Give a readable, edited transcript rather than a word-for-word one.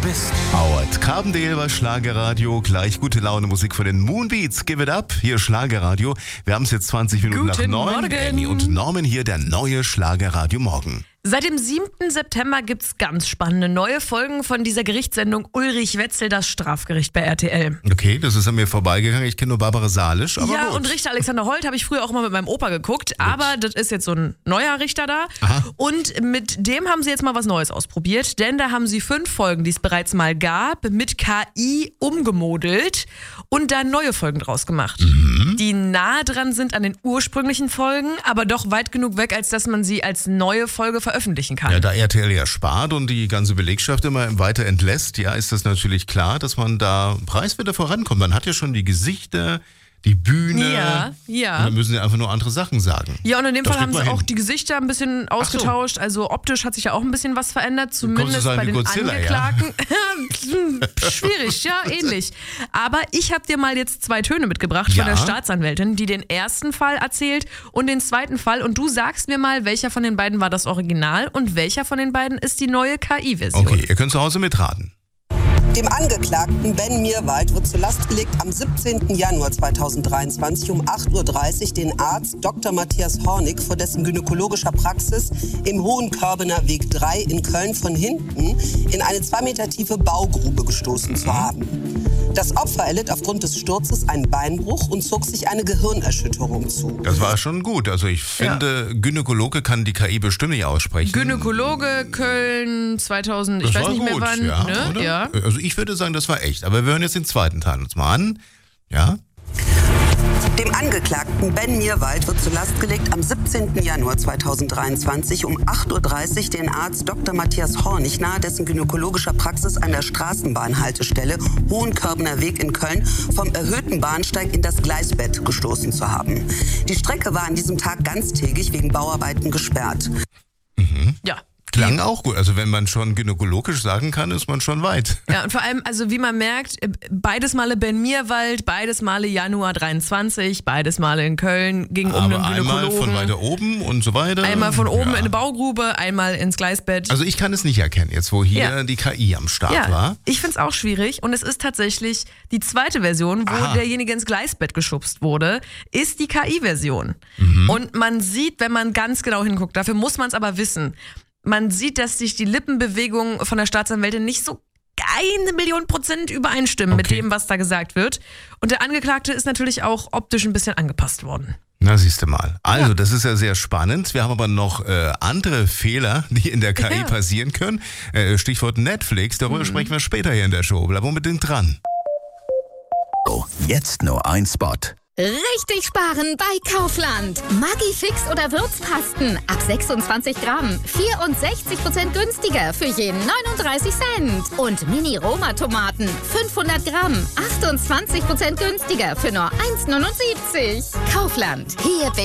bist. Howard Carbendale bei Schlagerradio. Gleich gute Laune Musik von den Moonbeats. Give it up. Hier Schlagerradio. Wir haben es jetzt 20 Minuten Guten nach 9. Morgen. Annie und Norman hier, der neue Schlagerradio Morgen. Seit dem 7. September gibt's ganz spannende neue Folgen von dieser Gerichtssendung Ulrich Wetzel, das Strafgericht bei RTL. Okay, das ist an mir vorbeigegangen. Ich kenne nur Barbara Salisch, aber ja, gut. und Richter Alexander Holt habe ich früher auch mal mit meinem Opa geguckt, aber das ist jetzt so ein neuer Richter da. Aha. Und mit dem haben sie jetzt mal was Neues ausprobiert, denn da haben sie 5 Folgen, die es bereits mal gab, mit KI umgemodelt und da neue Folgen draus gemacht. Die nah dran sind an den ursprünglichen Folgen, aber doch weit genug weg, als dass man sie als neue Folge veröffentlichen kann. Ja, da RTL ja spart und die ganze Belegschaft immer weiter entlässt, ja, ist das natürlich klar, dass man da preiswerter vorankommt. Man hat ja schon die Gesichter, die Bühne. Ja. Und dann müssen sie einfach nur andere Sachen sagen. Ja, und in dem Das Fall haben kriegt sie man auch hin. die Gesichter ein bisschen ausgetauscht. Also optisch hat sich ja auch ein bisschen was verändert, zumindest sagen bei wie den Godzilla, Angeklagten. Schwierig, ja, ähnlich. Aber ich habe dir mal jetzt 2 Töne mitgebracht Ja. von der Staatsanwältin, die den ersten Fall erzählt und den zweiten Fall. Und du sagst mir mal, welcher von den beiden war das Original und welcher von den beiden ist die neue KI-Version. Okay, ihr könnt zu Hause mitraten. Dem Angeklagten Ben Mirwald wird zur Last gelegt, am 17. Januar 2023 um 8.30 Uhr den Arzt Dr. Matthias Hornig vor dessen gynäkologischer Praxis im Hohenkörbener Weg 3 in Köln von hinten in eine 2 Meter tiefe Baugrube gestoßen zu haben. Das Opfer erlitt aufgrund des Sturzes einen Beinbruch und zog sich eine Gehirnerschütterung zu. Das war schon gut. Also ich finde, Gynäkologe kann die KI bestimmt nicht aussprechen. Gynäkologe, Köln, 2000, Das ich weiß war nicht mehr gut, wann. ja, Ne? oder? Ja. Also ich würde sagen, das war echt. Aber wir hören jetzt den zweiten Teil uns mal an. Ja? Dem Angeklagten Ben Mirwald wird zur Last gelegt, am 17. Januar 2023 um 8.30 Uhr den Arzt Dr. Matthias Hornig nahe dessen gynäkologischer Praxis an der Straßenbahnhaltestelle Hohenkörbener Weg in Köln vom erhöhten Bahnsteig in das Gleisbett gestoßen zu haben. Die Strecke war an diesem Tag ganztägig wegen Bauarbeiten gesperrt. Ja. Klang auch gut. Also wenn man schon gynäkologisch sagen kann, ist man schon weit. Ja, und vor allem, also wie man merkt, beides Male Ben Mirwald, beides Male Januar 23, beides Male in Köln, ging um Aber einen einmal Gynäkologen. von weiter oben und so weiter. Einmal von oben in Ja. eine Baugrube, einmal ins Gleisbett. Also ich kann es nicht erkennen, jetzt wo hier Ja. die KI am Start ja, war. ich find's auch schwierig und es ist tatsächlich die zweite Version, wo Aha. derjenige ins Gleisbett geschubst wurde, ist die KI-Version. Und man sieht, wenn man ganz genau hinguckt, dafür muss man es aber wissen, man sieht, dass sich die Lippenbewegungen von der Staatsanwältin nicht so 1.000.000% übereinstimmen mit Okay. dem, was da gesagt wird. Und der Angeklagte ist natürlich auch optisch ein bisschen angepasst worden. Na, siehst du mal. Also, das ist ja sehr spannend. Wir haben aber noch andere Fehler, die in der KI Ja. passieren können. Stichwort Netflix, darüber sprechen wir später hier in der Show. Bleib unbedingt dran. Jetzt nur ein Spot. Richtig sparen bei Kaufland. Maggi Fix oder Würzpasten ab 26 Gramm. 64% günstiger für jeden 39 Cent. Und Mini-Roma-Tomaten 500 Gramm. 28% günstiger für nur 1,79. Kaufland. Hier bin